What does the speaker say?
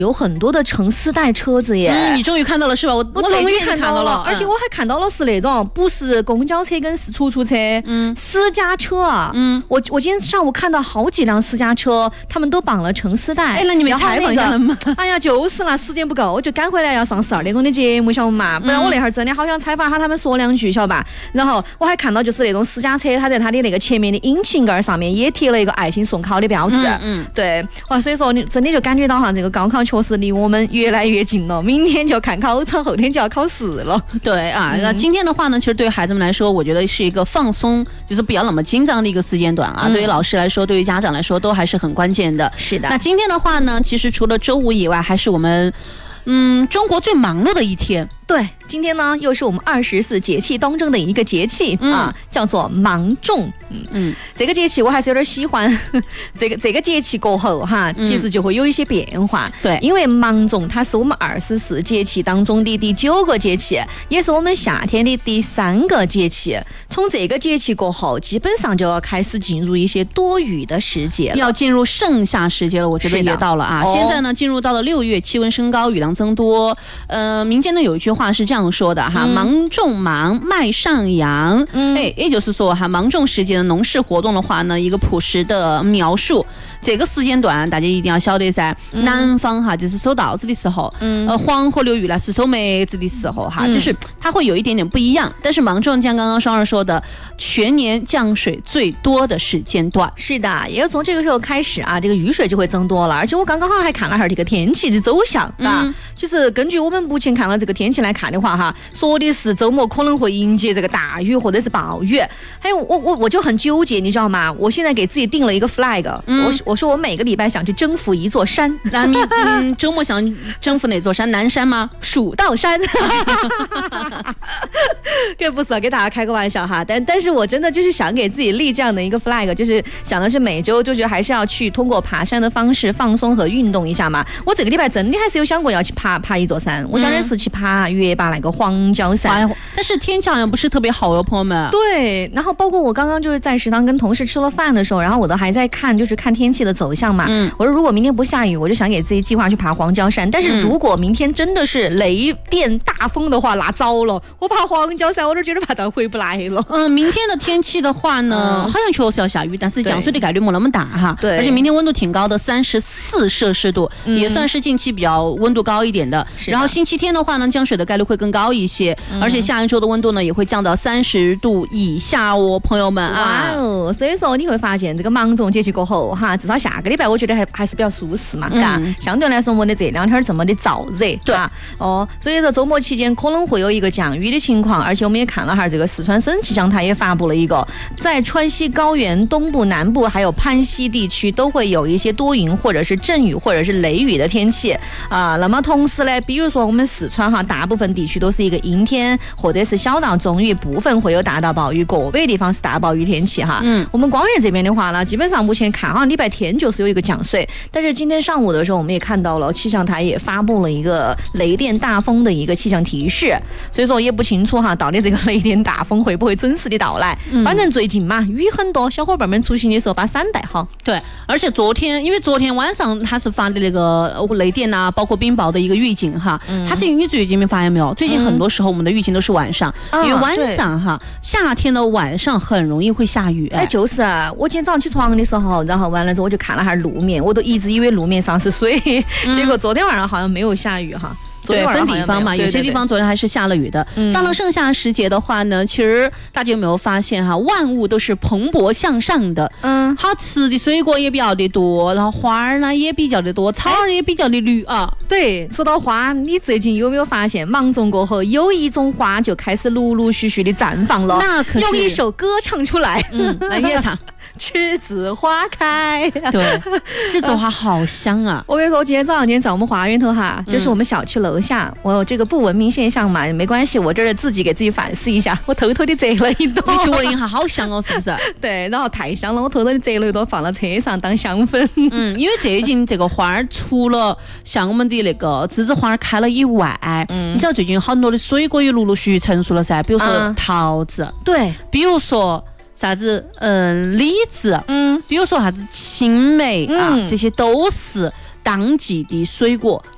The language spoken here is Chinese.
有很多的城丝带车子耶。 你终于看到了是吧？我终于看到了，而且我还看到了是那种不是公交车跟出租车，私家车啊。我今天上午看到好几辆私家车，他们都绑了城丝带。 那你们采访一下了吗？ 哎呀，就是啦，时间不够，就赶回来要上12点钟的节目，晓得嘛？不然我那会儿真的好想采访下他们说2句，晓得吧？然后我还看到就是那种私家车，它在它的那个前面的引擎盖上面也贴了一个爱心送考的标志。对，哇，所以说你真的就感觉到哈，这个高考确实离我们越来越近了。明天就看考场，后天就要考试了。 对啊，那今天的话呢，其实对于孩子们来说，我觉得是一个放松，就是不要那么紧张的一个时间段啊。对于老师来说，对于家长来说，都还是很关键的。 是的。 那今天的话呢，其实除了周五以外，还是我们中国最忙碌的一天。 对，今天呢又是我们24节气当中的一个节气啊，叫做芒种。这个节气我还是有点喜欢。这个节气过后哈，其实就会有一些变化。 对， 因为芒种它是我们24节气当中的第9个节气，也是我们夏天的第3个节气。从这个节气过后，基本上就要开始进入一些多雨的时节了， 要进入盛夏时节了。我觉得也到了啊。现在呢，进入到了6月，气温升高，雨量增多。民间呢有一句话是这样说的哈，芒种芒，麦上扬。也就是说哈，芒种时节的农事活动的话呢，一个朴实的描述。这个时间段大家一定要晓得噻，南方哈就是收稻子的时候，黄河流域呢是收麦子的时候哈，就是它会有一点点不一样。但是芒种像刚刚双儿说的，全年降水最多的时间段。 是的，也从这个时候开始啊，这个雨水就会增多了。而且我刚刚好还看了下这个天气的走向啊，就是根据我们目前看了这个天气来看的话哈，说的是周末可能会迎接这个大雨或者是暴雨。还有我就很纠结，你知道吗？我现在给自己定了一个 flag，我说我每个礼拜想去征服一座山。 那你周末想征服哪座山？南山吗？ 蜀道山。这不是给大家开个玩笑哈，但是我真的就是想给自己立这样的一个 flag， 就是想的是每周就觉得还是要去通过爬山的方式放松和运动一下嘛。我这个礼拜真的还是有想过要去爬一座山，我想的是去爬月坝那个黄焦山， 但是天气好像不是特别好哟，朋友们。 对，然后包括我刚刚就是在食堂跟同事吃了饭的时候，然后我都还在看天气的走向嘛。我说如果明天不下雨，我就想给自己计划去爬黄焦山。但是如果明天真的是雷电大风的话，那糟了，我爬黄焦山我都觉得爬到回不来了。 明天的天气的话呢，好像确实要下雨，但是降水的概率没那么大哈。 对， 而且明天温度挺高的，34摄氏度，也算是近期比较温度高一点的。然后星期天的话呢，降水的概率会更高一些，而且下一周的温度呢也会降到30度以下哦，朋友们啊。 哇哦，所以说你会发现这个芒种节气过后哈，至少下个礼拜我觉得还是比较舒适嘛，相对来说没得这2天这么的燥热，对吧？所以说周末期间可能会有一个降雨的情况，而且我们也看了哈，这个四川省气象台也发布了一个，在川西高原东部、南部还有攀西地区都会有一些多云或者是阵雨或者是雷雨的天气啊。那么同时呢，比如说我们四川哈，大部分地区都是一个阴天或者是小到中雨，部分会有大到暴雨，个别地方是大暴雨天气哈。我们广元这边的话呢，基本上目前看哈，礼拜天就是有一个降水，但是今天上午的时候我们也看到了气象台也发布了一个雷电大风的一个气象提示，所以说也不清楚哈，到底这个雷电大风会不会准时的到来。反正最近嘛，雨很多，小伙伴们出行的时候把伞带好。 对，而且因为昨天晚上他是发的那个雷电啊，包括冰雹的一个预警哈。它是你最近没发现没有？最近很多时候我们的预警都是晚上，因为晚上哈，夏天的晚上很容易会下雨。 就是我今天早上起床的时候，然后完了之后我就看了下路面，我都一直以为路面上是水，结果昨天晚上好像没有下雨哈。 对，分地方嘛，有些地方昨天还是下了雨的。到了盛夏时节的话呢，其实大家有没有发现哈，万物都是蓬勃向上的。好吃的水果也比较的多，然后花儿呢也比较的多，草儿也比较的绿啊。 对，说到花，你最近有没有发现，芒种过后有一种花就开始陆陆续续的绽放了？ 那可是用一首歌唱出来。 来你也唱。 栀子花开。 对，栀子花好香啊！ 我跟你说，今天早上在我们花园头哈，就是我们小区楼下，我有这个不文明现象嘛，没关系，我这儿自己给自己反思一下，我偷偷的摘了一朵。 你去闻一下，好香哦，是不是？ 对，然后太香了，我偷偷的摘了一朵，放到车上当香氛。 因为最近这个花儿除了像我们的那个栀子花开了以外，你知道最近很多的水果也陆陆续续成熟了噻，比如说桃子， 对， 比如说啥子李子，比如说啥子青梅啊，这些都是当季的水果，